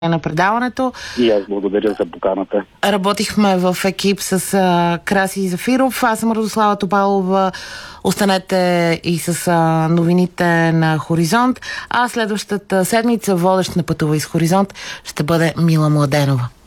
на предаването. И аз благодаря за поканата. Работихме в екип с Краси Зафиров. Аз съм Радослава Топалова. Останете и с новините на Хоризонт. А следващата седмица водещ на Пътува из Хоризонт ще бъде Мила Младенова.